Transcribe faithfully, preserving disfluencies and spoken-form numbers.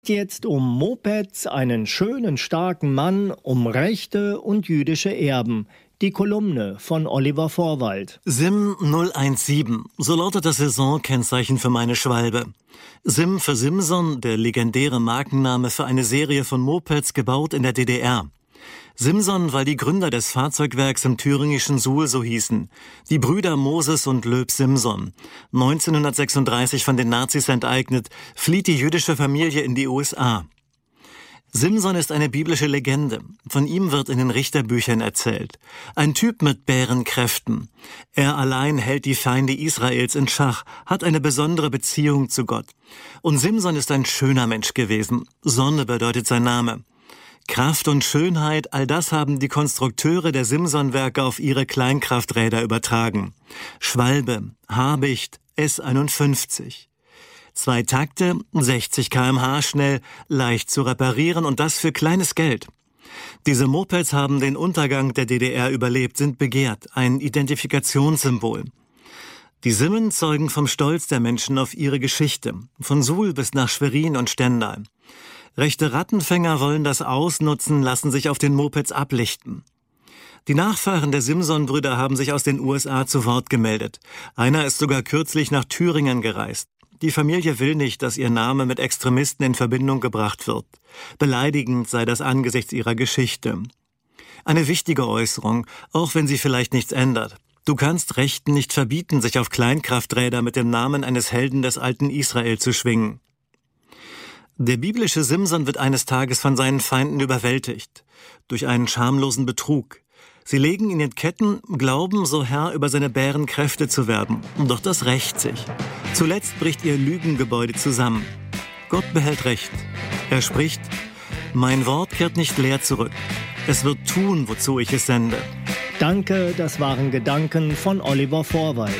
Jetzt um Mopeds, einen schönen, starken Mann, um Rechte und jüdische Erben. Die Kolumne von Oliver Vorwald. Sim null eins sieben, so lautet das Saisonkennzeichen für meine Schwalbe. Sim für Simson, der legendäre Markenname für eine Serie von Mopeds, gebaut in der D D R. Simson, weil die Gründer des Fahrzeugwerks im thüringischen Suhl so hießen. Die Brüder Moses und Löb Simson. neunzehnhundertsechsunddreißig von den Nazis enteignet, flieht die jüdische Familie in die U S A. Simson ist eine biblische Legende. Von ihm wird in den Richterbüchern erzählt. Ein Typ mit Bärenkräften. Er allein hält die Feinde Israels in Schach, hat eine besondere Beziehung zu Gott. Und Simson ist ein schöner Mensch gewesen. Sonne bedeutet sein Name. Kraft und Schönheit, all das haben die Konstrukteure der Simson-Werke auf ihre Kleinkrafträder übertragen. Schwalbe, Habicht, S einundfünfzig. Zwei Takte, sechzig Kilometer pro Stunde schnell, leicht zu reparieren und das für kleines Geld. Diese Mopeds haben den Untergang der D D R überlebt, sind begehrt, ein Identifikationssymbol. Die Simmen zeugen vom Stolz der Menschen auf ihre Geschichte, von Suhl bis nach Schwerin und Stendal. Rechte Rattenfänger wollen das ausnutzen, lassen sich auf den Mopeds ablichten. Die Nachfahren der Simson-Brüder haben sich aus den U S A zu Wort gemeldet. Einer ist sogar kürzlich nach Thüringen gereist. Die Familie will nicht, dass ihr Name mit Extremisten in Verbindung gebracht wird. Beleidigend sei das angesichts ihrer Geschichte. Eine wichtige Äußerung, auch wenn sie vielleicht nichts ändert. Du kannst Rechten nicht verbieten, sich auf Kleinkrafträder mit dem Namen eines Helden des alten Israel zu schwingen. Der biblische Simson wird eines Tages von seinen Feinden überwältigt. Durch einen schamlosen Betrug. Sie legen ihn in Ketten, glauben, so Herr über seine Bärenkräfte zu werden. Doch das rächt sich. Zuletzt bricht ihr Lügengebäude zusammen. Gott behält Recht. Er spricht, mein Wort kehrt nicht leer zurück. Es wird tun, wozu ich es sende. Danke, das waren Gedanken von Oliver Vorwald.